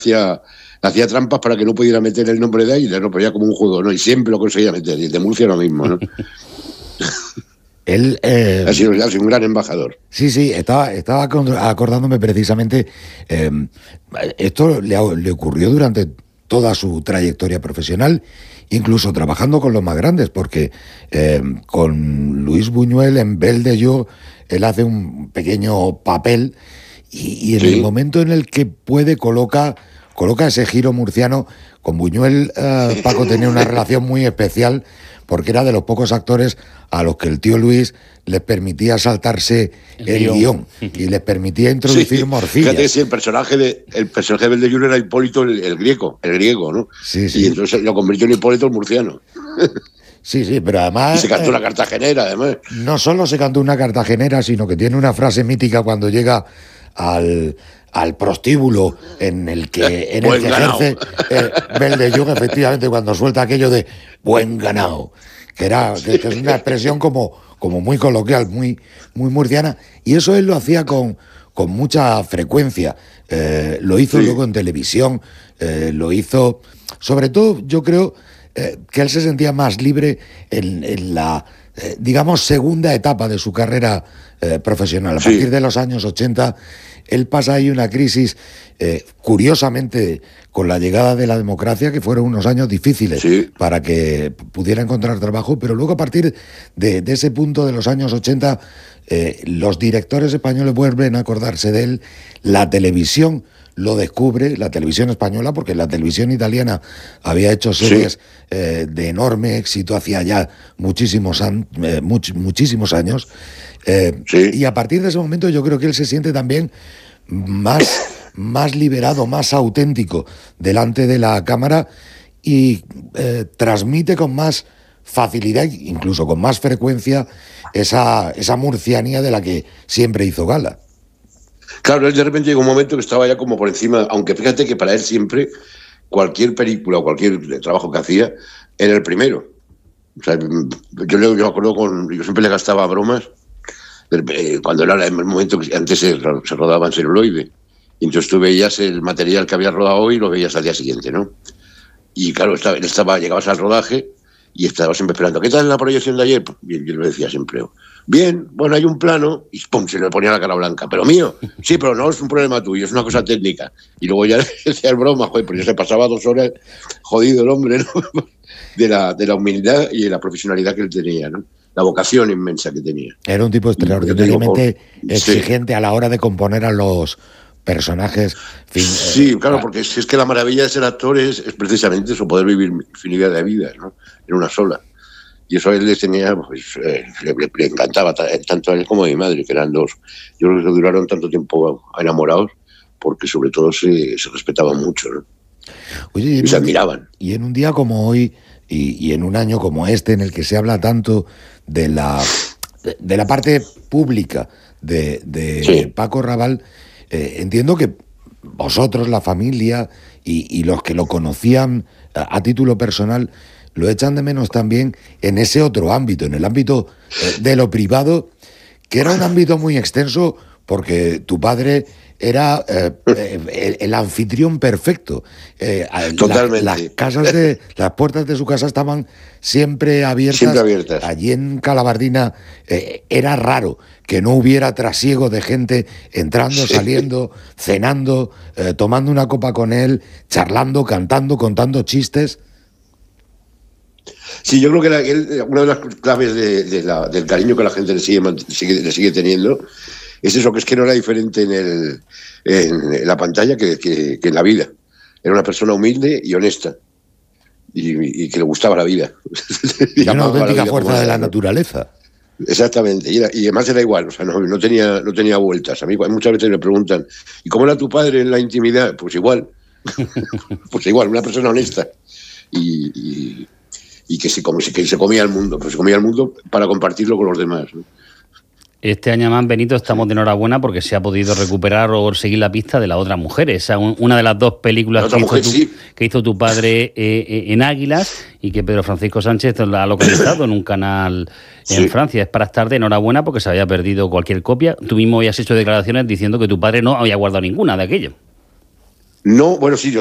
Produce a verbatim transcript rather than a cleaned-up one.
hacía, hacía trampas para que no pudiera meter el nombre de Águila, lo ponía como un juego, ¿no? Y siempre lo conseguía meter, y el de Murcia lo mismo, ¿no? Él eh, ha, sido, ha sido un gran embajador. Sí, sí, estaba, estaba acordándome precisamente, eh, esto le, le ocurrió durante toda su trayectoria profesional, incluso trabajando con los más grandes, porque eh, con Luis Buñuel en Belle de Jour, él hace un pequeño papel y, y en ¿Sí? el momento en el que puede coloca, coloca ese giro murciano. Con Buñuel, eh, Paco tenía una relación muy especial porque era de los pocos actores a los que el tío Luis les permitía saltarse el, el guión. guión y les permitía introducir sí, morcillas. Fíjate, sí, el personaje de el personaje de Belle de Jour era Hipólito el, el griego, el griego, ¿no? Sí, sí. Y entonces lo convirtió en Hipólito el murciano. Sí, sí, pero además... Y se cantó eh, una cartagenera, además. No solo se cantó una cartagenera, sino que tiene una frase mítica cuando llega al... al prostíbulo en el que, en el que ejerce eh, Belle de Jour, efectivamente, cuando suelta aquello de buen ganado, que era que, que es una expresión como, como muy coloquial, muy, muy murciana, y eso él lo hacía con, con mucha frecuencia. Eh, lo hizo sí. luego en televisión, eh, lo hizo, sobre todo, yo creo eh, que él se sentía más libre en, en la, eh, digamos, segunda etapa de su carrera eh, profesional. A sí. partir de los años ochenta, él pasa ahí una crisis, eh, curiosamente, con la llegada de la democracia, que fueron unos años difíciles sí. para que pudiera encontrar trabajo, pero luego a partir de, de ese punto de los años ochenta, eh, los directores españoles vuelven a acordarse de él, la televisión lo descubre, la televisión española, porque la televisión italiana había hecho series sí. eh, de enorme éxito hacía ya muchísimos, an- eh, much- muchísimos años, eh, sí. y a partir de ese momento yo creo que él se siente también más, más liberado, más auténtico delante de la cámara y eh, transmite con más facilidad, incluso con más frecuencia, esa, esa murcianía de la que siempre hizo gala. Claro, él de repente llegó un momento que estaba ya como por encima, aunque fíjate que para él siempre cualquier película o cualquier trabajo que hacía era el primero. O sea, yo, yo me acuerdo con, yo siempre le gastaba bromas cuando era el momento que antes se, se rodaba en celuloide. Y entonces tú veías el material que había rodado hoy y lo veías al día siguiente, ¿no? Y claro, estaba, él estaba, llegabas al rodaje y estaba siempre esperando. ¿Qué tal la proyección de ayer? Y yo le decía siempre, bien, bueno, hay un plano, y pum, se le ponía la cara blanca. ¿Pero mío? Sí, pero no es un problema tuyo, es una cosa técnica. Y luego ya le decía el broma, joder, porque se pasaba dos horas jodido el hombre, ¿no? De la, de la humildad y de la profesionalidad que él tenía, ¿no? La vocación inmensa que tenía. Era un tipo extraordinariamente por... exigente sí. a la hora de componer a los personajes. Fin, sí, eh, claro, porque si es que la maravilla de ser actor es, es precisamente eso, poder vivir infinidad de vidas, ¿no? En una sola. Y eso a él le tenía, pues, eh, le, le encantaba, tanto a él como a mi madre, que eran dos. Yo creo que duraron tanto tiempo enamorados, porque sobre todo se, se respetaban mucho, ¿no? Oye, y, y se admiraban. Y en un día como hoy, y, y en un año como este, en el que se habla tanto de la, de, de la parte pública de, de sí. Paco Raval, eh, entiendo que vosotros, la familia, y, y los que lo conocían a, a título personal, lo echan de menos también en ese otro ámbito, en el ámbito eh, de lo privado, que era un ámbito muy extenso, porque tu padre era eh, el, el anfitrión perfecto. Eh, Totalmente. La, las casas de, las puertas de su casa estaban siempre abiertas. Siempre abiertas. Allí en Calabardina eh, era raro que no hubiera trasiego de gente entrando, sí. saliendo, cenando, eh, tomando una copa con él, charlando, cantando, contando chistes. Sí, yo creo que la, él, una de las claves de, de la, del cariño que la gente le sigue, sigue, le sigue teniendo es eso, que es que no era diferente en, el, en, en la pantalla que, que, que en la vida. Era una persona humilde y honesta y, y que le gustaba la vida. Y una auténtica fuerza de la naturaleza. Exactamente, y, era, y además era igual, o sea, no, no, tenía, no tenía vueltas. A mí muchas veces me preguntan, ¿y cómo era tu padre en la intimidad? Pues igual, pues igual, una persona honesta y... y y que se, que se comía el mundo, pues se comía el mundo para compartirlo con los demás, ¿no? Este año más, Benito, estamos de enhorabuena porque se ha podido recuperar o seguir la pista de la otra mujer. Esa una de las dos películas que, mujer, hizo tu, sí. que hizo tu padre eh, en Águilas y que Pedro Francisco Sánchez la ha localizado en un canal en sí. Francia. Es para estar de enhorabuena porque se había perdido cualquier copia. Tú mismo habías hecho declaraciones diciendo que tu padre no había guardado ninguna de aquello. No, bueno, sí, yo